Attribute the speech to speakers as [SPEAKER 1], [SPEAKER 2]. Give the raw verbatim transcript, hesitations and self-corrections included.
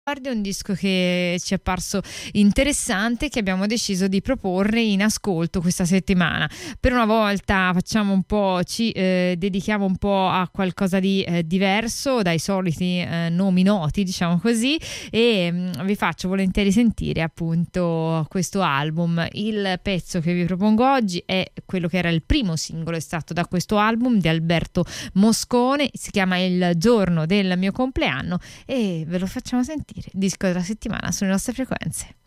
[SPEAKER 1] È un disco che ci è apparso interessante, che abbiamo deciso di proporre in ascolto questa settimana. Per una volta facciamo un po', ci eh, dedichiamo un po' a qualcosa di eh, diverso dai soliti eh, nomi noti, diciamo così, e mh, vi faccio volentieri sentire appunto questo album. Il pezzo che vi propongo oggi è quello che era il primo singolo estratto da questo album di Alberto Moscone, si chiama Il giorno del mio compleanno e ve lo facciamo sentire. Disco della settimana sulle nostre frequenze.